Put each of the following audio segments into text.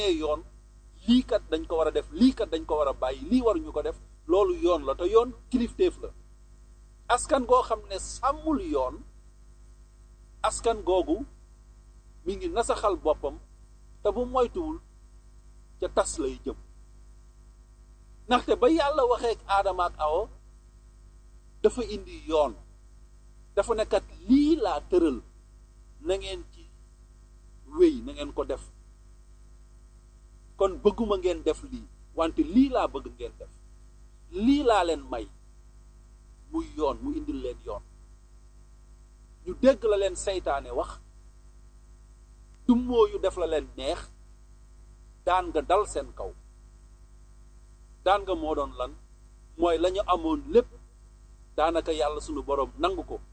yoon lii kat dañ ko war a def lii kat dañ ko war a bàyyi lii waruñu ko def loolu yoon la te yoon kilifteef la askan goo xam ne sàmmul yoon askan googu mi ngi nasaxal boppam te bu moytuwul ca tas lay jëm ndaxte ba yàlla waxee ak aadama ak awa dafa indi yoon dafa nekkat lii laa tëral na ngeen ci wéy na ngeen ko def kon bëgguma ngeen def lii wante lii laa bëgg ngeen def lii laa leen may muy yoon mu indil leen yoon ñu dégg la leen seytaane wax dummoo yu def la leen neex daan nga dal seen kaw daan nga moo doon lan mooy la ñu amoon lépp daanaka yàlla sunu boroom nangu ko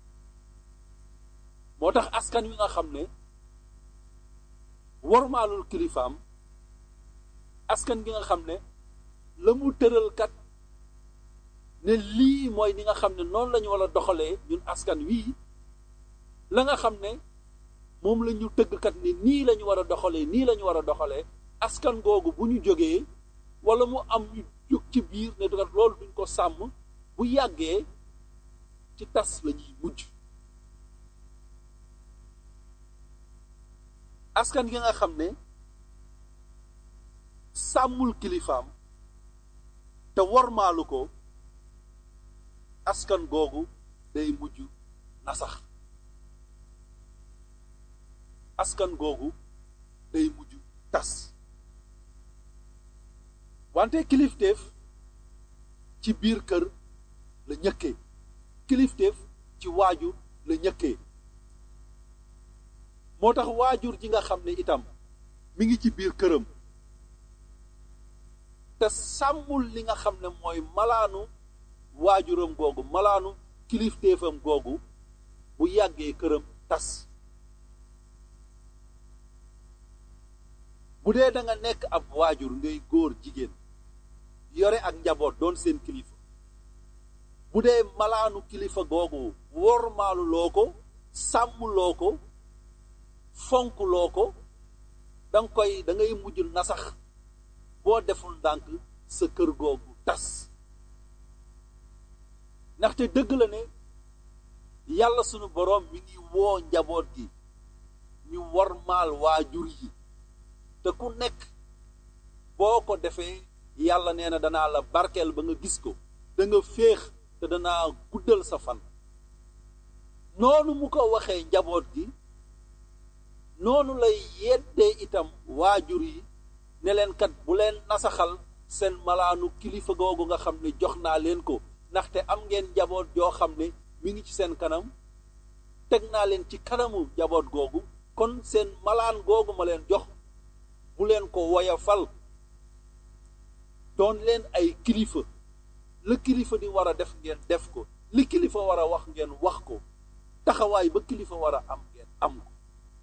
moo tax askan wi nga xam ne wormaalul kilifaam askan gi nga xam ne la mu tëral kat ne lii mooy ni nga xam ne noonu la ñu war a doxalee ñun askan wii la nga xam ne moom la ñu tëggkat ni nii la ñu war a doxalee nii la ñu war a doxalee askan googu bu ñu jógee wala mu am ñu jóg ci biir ne kat loolu duñ ko sàmm bu yàggee ci tas la ñuy mujj askan gi nga xam ne sàmmul kilifaam te wormaalu ko askan googu day mujj nasax askan googu day mujj tas wante kilifteef ci biir kër la ñëkkee kilifteef ci waajur la ñëkkee moo tax waajur ji nga xam ne itam mi ngi ci biir këram te sàmmul li nga xam ne mooy malaanu waajuram googu malaanu kilifteefam googu bu yàggee këram tas bu dee da nga nekk ab waajur ngay góor jigéen yore ak njaboot doon seen kilifa bu dee malaanu kilifa googu wormaalu loo ko sàmmuloo ko fonkuloo ko da ngay mujj nasax boo deful ndànk sa kër googu tas ndaxte dëgg la ne yàlla sunu boroom mi ngi woo njaboot gi ñu wormaal waajur yi te ku nekk boo ko defee yàlla nee na danaa la barkeel ba nga gis ko da nga féex te danaa guddal sa fan noonu mu ko waxee njaboot gi noonu lay yeddee itam waajur yi ne leen kat bu leen nasaxal seen malaanu kilifa googu nga xam ne jox naa leen ko ndaxte am ngeen njaboot joo xam ne mi ngi ci seen kanam teg naa leen ci kanamu njaboot googu kon seen malaan googu ma leen jox bu leen ko woyafal doon leen ay kilifa la kilifa di war a def ngeen def ko li kilifa war a wax ngeen wax ko taxawaay ba kilifa war a am ngeen am ko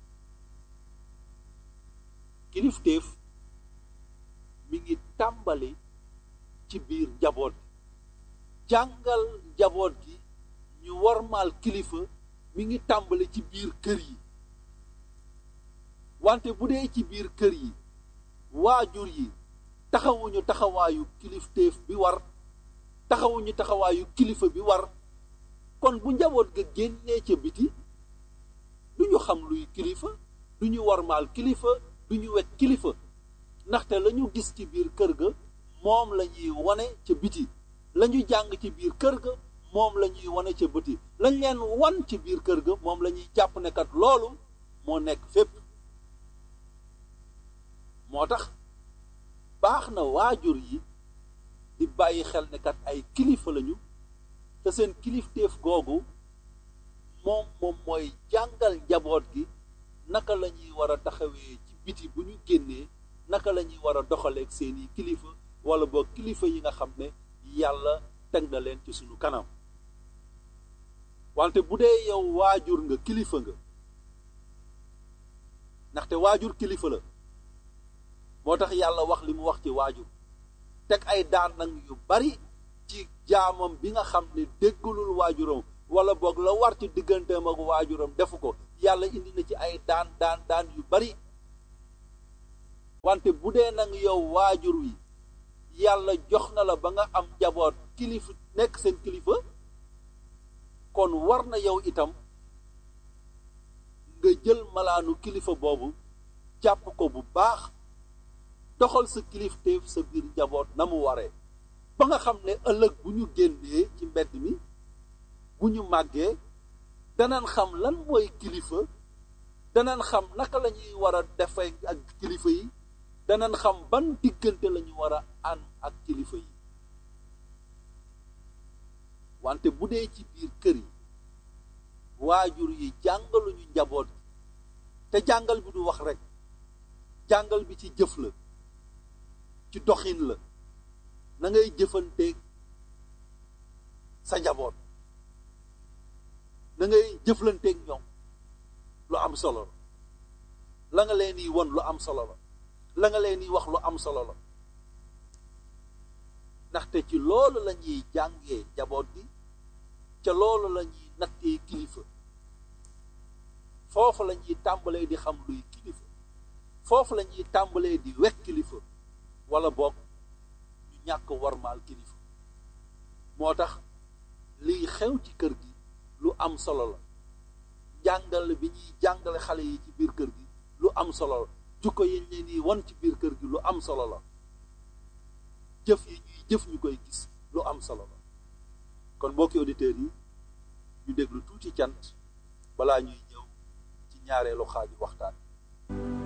kilifteef mi ngi tàmbali ci biir njaboot gi jàngal njaboot gi ñu wormaal kilifa mi ngi tàmbali ci biir kër yi wante bu dee ci biir kër yi waajur yi taxawuñu taxawaayu kilifteef bi war taxawuñu taxawaayu kilifa bi war kon bu njaboot ga génnee ca biti duñu xam luy kilifa duñu wormaal kilifa duñu wekk kilifa ndaxte la ñu gis ci biir kër ga moom la ñuy wane ca biti la ñu jàng ci biir kër ga moom la ñuy wane ca biti lañ leen wan ci biir kër ga moom la ñuy jàpp ne kat loolu moo nekk fépp moo tax baax na waajur yi di bàyyi xel ne kat ay kilifa lañu te seen kilifteef googu moom mooy jàngal njaboot gi naka la ñuy war a taxawee ci biti bu ñu génnee naka la ñuy war a doxaleeg seeni kilifa wala boog kilifa yi nga xam ne yàlla teg na leen ci sunu kanam wante bu dee yow waajur nga kilifa nga ndaxte waajur kilifa la moo tax yàlla wax li mu wax ci waajur teg ay daan nag yu bari ci jaamam bi nga xam ne déggalul waajuram wala boog la war ci digganteem ak waajuram defu ko yàlla indi na ci ay daan yu bari wante bu dee nag yow waajur wi yàlla jox na la ba nga am njaboot kilifa nekk seen kilifa kon war na yow itam nga jël malaanu kilifa boobu jàpp ko bu baax doxal sa kilifteef sa biir njaboot na mu waree ba nga xam ne ëllëg bu ñu génnee ci mbedd mi bu ñu màggee danañ xam lan mooy kilifa danañ xam naka la ñuy war a defee ak kilifa yi danañ xam ban diggante la ñu war a ànd ak kilifa yi wante bu dee ci biir kër yi waajur yi jàngaluñu njaboot gi te jàngal bi du wax rekk jàngal bi ci jëf la ci doxin la na ngay jëfanteeg sa njaboot na ngay jëflanteeg ñoom lu am solo la nga leen di won lu am solo la nga leen di wax lu am solo la ndaxte ci loolu la ñuy jàngee njaboot gi ca loolu la ñuy nattee kilifa foofu la ñuy tàmbalee di xam luy kilifa foofu la ñuy tàmbalee di wekk kilifa wala boog ñu ñàkk warmaal kilifa moo tax liy xew ci kër gi lu am solo la jàngale bi ñuy jàngale xale yi ci biir kër gi lu am solo la jukko yi ñu leen di wan ci biir kër gi lu am solo la jëf yi ñuy jëf ñu koy gis lu am solo la kon mbokki auditeurs yi ñu déglu tuuti cant balaa ñuy ñëw ci ñaareelu xaaju waxtaan